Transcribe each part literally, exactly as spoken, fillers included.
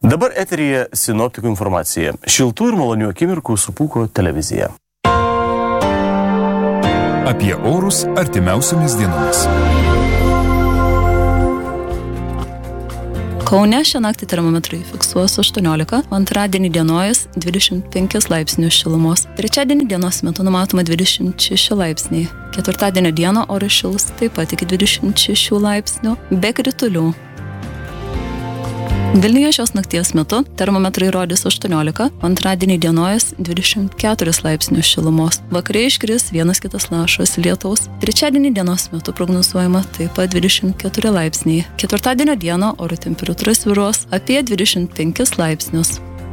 Dabar eteryje sinoptikų informacija. Šiltų ir malonių akimirkų su Pūko televizija. Apie orus artimiausiomis dienomis. Kaune šią naktį termometrai fiksuos aštuoniolika, antradienį dienojas dvidešimt penki laipsnius šilumos. Trečiadienį dienos metu numatoma dvidešimt šeši laipsniai. Ketvirtadienio dieną oras šils taip pat iki dvidešimt šešių laipsnių, be kritulių. Vilniuje šios nakties metu termometrai rodys aštuoniolika, antradienį dienojas dvidešimt keturi laipsnius šilumos. Vakare iškris vienas kitas lašas lietaus. Trečiadienį dienos metu prognozuojama taip pat dvidešimt keturi laipsniai. Ketvirtadienio dieną oro temperatūra svyruos apie dvidešimt penkis laipsnius.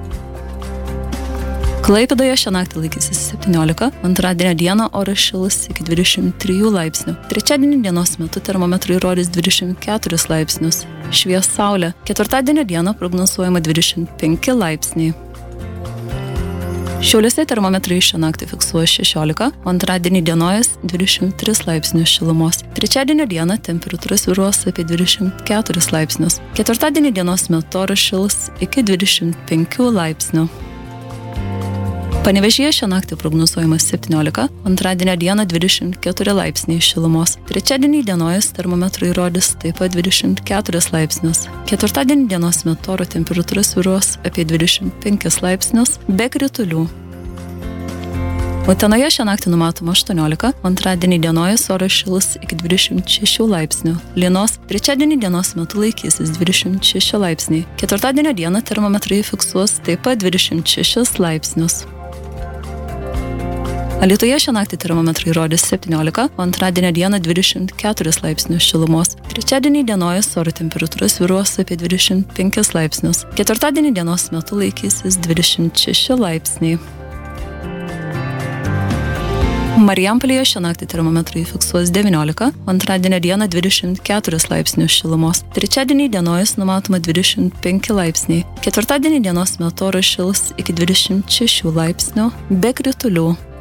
Klaipėdoje šią naktį laikysis septyniolika, antradienio dieną oras šils iki dvidešimt trijų laipsnių. Trečiadienį dienos metu termometrai rodys dvidešimt keturis laipsnius. Švies saulė. Ketvirtadienio dieną prognozuojama dvidešimt penki laipsniai. Šiauliuose termometrai šią naktį fiksuoja šešiolika, antradienį dienojas dvidešimt tris laipsnius šilumos. Trečiadienio dieną temperatūra svyruos apie dvidešimt keturis laipsnius. Ketvirtadienį dienos metu oras šils iki dvidešimt penkių laipsnių. Panevėžyje šią naktį prognozuojama septyniolika, antradienio dieną dvidešimt keturi laipsniai šilumos. Trečiadienį dienojas termometrai rodys taip pat dvidešimt keturis laipsnius. Ketvirtadienį dienos metu oro temperatūra svyruos apie dvidešimt penkis laipsnius, be kritulių. Utenoje šią naktį numatoma aštuoniolika, antradienį dienojas oras šils iki dvidešimt šešių laipsnių. Lynos. Trečiadienį dienos metu laikysis dvidešimt šeši laipsniai. Ketvirtadienio dieną termometrai fiksuos taip pat dvidešimt šešis laipsnius. Alytuje šią naktį termometrai rodys septyniolika, antradienio dieną dvidešimt keturis laipsnius šilumos. Trečiadienį dienojas oro temperatūra svyruos apie dvidešimt penkis laipsnius. Ketvirtadienį dienos metu laikysis dvidešimt šeši laipsniai. Marijampolėje šią naktį termometrai fiksuos devyniolika, antradienio dieną dvidešimt keturis laipsnius šilumos. Trečiadienį dienojas numatoma dvidešimt penki laipsniai. Ketvirtadienį dienos metu oras šils iki dvidešimt šešių laipsnių, be kritulių.